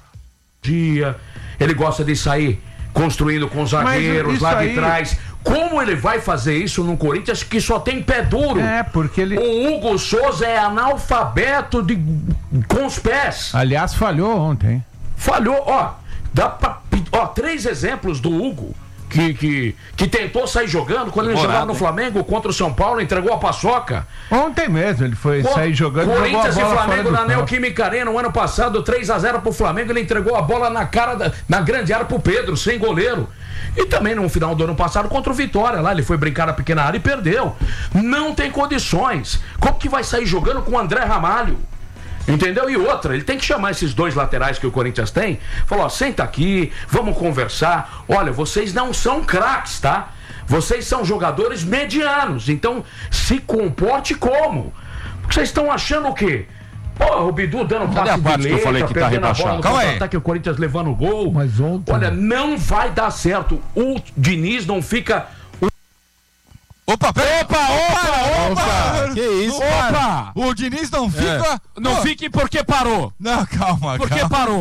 Dia, ele gosta de sair construindo com os zagueiros isso lá de aí- trás. Como ele vai fazer isso num Corinthians que só tem pé duro? É, porque ele. O Hugo Souza é analfabeto de... com os pés. Aliás, falhou ontem. Falhou, ó. Dá pra... ó, três exemplos do Hugo. Que, que, que tentou sair jogando quando ele Morado, jogava no hein? Flamengo contra o São Paulo, entregou a paçoca. Ontem mesmo ele foi Co- sair jogando e jogou a Corinthians e bola fora Flamengo do na campo. Neoquímica Arena, no ano passado, três a zero pro Flamengo, ele entregou a bola na cara, da, na grande área pro Pedro, sem goleiro. E também no final do ano passado contra o Vitória, lá ele foi brincar na pequena área e perdeu. Não tem condições. Como que vai sair jogando com o André Ramalho? Entendeu? E outra, ele tem que chamar esses dois laterais que o Corinthians tem. Falar, ó, senta aqui, vamos conversar. Olha, vocês não são craques, tá? Vocês são jogadores medianos. Então, se comporte como? Porque vocês estão achando o quê? Pô, o Bidu dando Cadê passe a parte de que eu letra, falei que tá perdendo a bola rebaixado? no Calma aí. contra-ataque, o Corinthians levando gol. Mas ontem. Olha, não vai dar certo. O Diniz não fica... Opa, pera, opa, opa, opa, Opa, que isso? Opa, o Diniz não fica. Não Pô, fique porque parou. Não, calma, Porque calma. parou.